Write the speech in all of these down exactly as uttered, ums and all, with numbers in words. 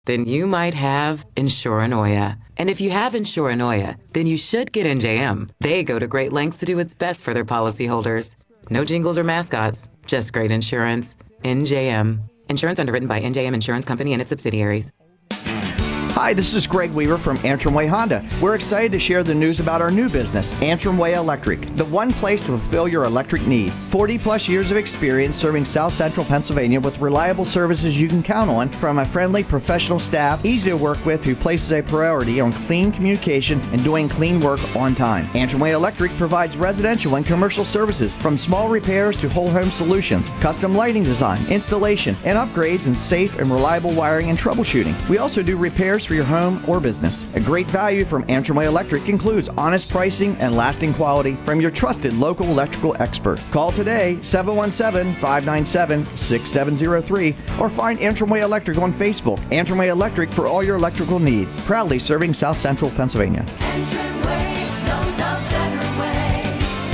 then you might have Insuranoia. And if you have Insuranoia, then you should get N J M. They go to great lengths to do its best for their policyholders. No jingles or mascots, just great insurance. N J M. Insurance underwritten by N J M Insurance Company and its subsidiaries. Hi, this is Greg Weaver from Antrim Way Honda. We're excited to share the news about our new business, Antrim Way Electric, the one place to fulfill your electric needs. forty plus years of experience serving South Central Pennsylvania with reliable services you can count on from a friendly professional staff, easy to work with, who places a priority on clean communication and doing clean work on time. Antrim Way Electric provides residential and commercial services from small repairs to whole home solutions, custom lighting design, installation, and upgrades in safe and reliable wiring and troubleshooting. We also do repairs for your home or business. A great value from Antrim Way Electric includes honest pricing and lasting quality from your trusted local electrical expert. Call today, seven one seven, five nine seven, six seven zero three, or find Antrim Way Electric on Facebook. Antrim Way Electric for all your electrical needs. Proudly serving South Central Pennsylvania. Antrim Way knows a better way.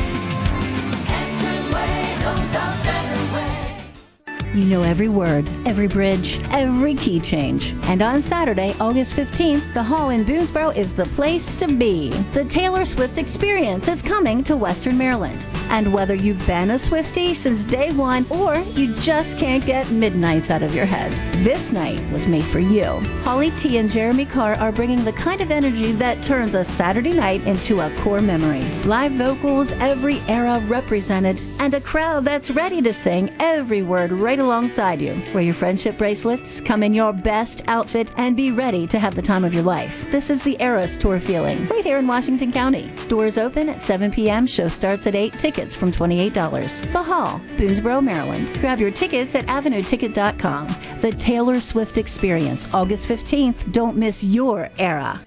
Antrim Way knows a better way. You know every word, every bridge, every key change. And on Saturday, August fifteenth, the Hall in Boonesboro is the place to be. The Taylor Swift Experience is coming to Western Maryland. And whether you've been a Swiftie since day one or you just can't get midnights out of your head, this night was made for you. Holly T and Jeremy Carr are bringing the kind of energy that turns a Saturday night into a core memory. Live vocals, every era represented, and a crowd that's ready to sing every word right alongside you. Wear your friendship bracelets, come in your best outfit, and be ready to have the time of your life. This is the Eras Tour feeling, right here in Washington County. Doors open at seven p.m., show starts at eight, tickets from twenty-eight dollars. The Hall, Boonesboro, Maryland. Grab your tickets at avenue ticket dot com. The Taylor Swift Experience, August fifteenth. Don't miss your era.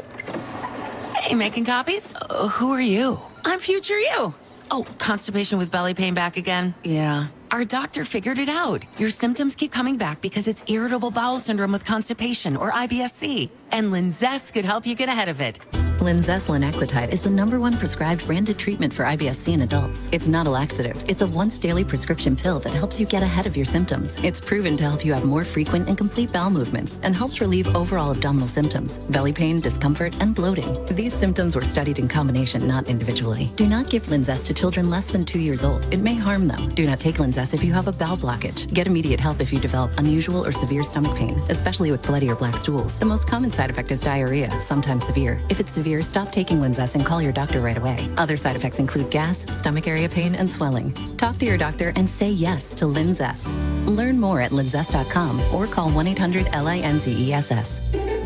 Hey, making copies? Uh, who are you? I'm future you. Oh, constipation with belly pain back again? Yeah. Our doctor figured it out. Your symptoms keep coming back because it's irritable bowel syndrome with constipation, or I B S C. And Linzess could help you get ahead of it. Linzess linaclotide is the number one prescribed branded treatment for I B S C in adults. It's not a laxative. It's a once daily prescription pill that helps you get ahead of your symptoms. It's proven to help you have more frequent and complete bowel movements and helps relieve overall abdominal symptoms, belly pain, discomfort, and bloating. These symptoms were studied in combination, not individually. Do not give Linzess to children less than two years old. It may harm them. Do not take Linzess if you have a bowel blockage. Get immediate help if you develop unusual or severe stomach pain, especially with bloody or black stools. The most common side effect is diarrhea, sometimes severe. If it's severe, stop taking Linzess and call your doctor right away. Other side effects include gas, stomach area pain, and swelling. Talk to your doctor and say yes to Linzess. Learn more at linzess dot com or call one eight hundred L I N Z E S S.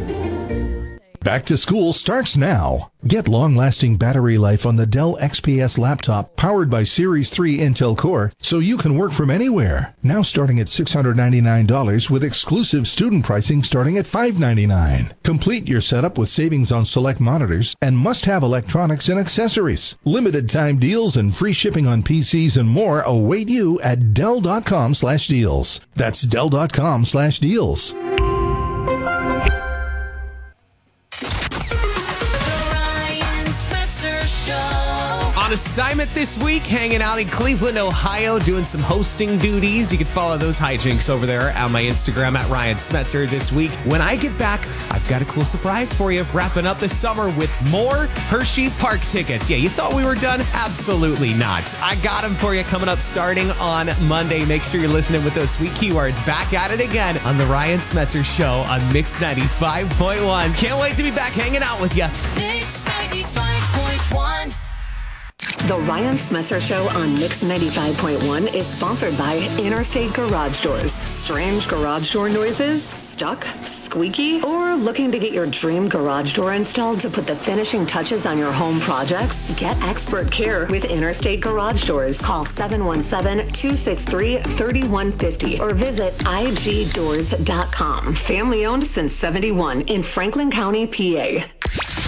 Back to school starts now. Get long-lasting battery life on the Dell X P S laptop powered by Series three Intel Core so you can work from anywhere. Now starting at six hundred ninety-nine dollars with exclusive student pricing starting at five hundred ninety-nine dollars. Complete your setup with savings on select monitors and must-have electronics and accessories. Limited time deals and free shipping on P Cs and more await you at Dell dot com slash deals. That's Dell dot com slash deals. On assignment this week, hanging out in Cleveland, Ohio, doing some hosting duties. You can follow those hijinks over there on my Instagram at Ryan Smetzer this week. When I get back, I've got a cool surprise for you. Wrapping up the summer with more Hershey Park tickets. Yeah, you thought we were done? Absolutely not. I got them for you coming up starting on Monday. Make sure you're listening with those sweet keywords. Back at it again on the Ryan Smetzer Show on Mix ninety-five point one. Can't wait to be back hanging out with you. Mix ninety-five point one. The Ryan Smetzer Show on Mix ninety-five point one is sponsored by Interstate Garage Doors. Strange garage door noises? Stuck? Squeaky? Or looking to get your dream garage door installed to put the finishing touches on your home projects? Get expert care with Interstate Garage Doors. Call seven one seven, two six three, three one five zero or visit I G doors dot com. Family owned since seventy-one in Franklin County, P A.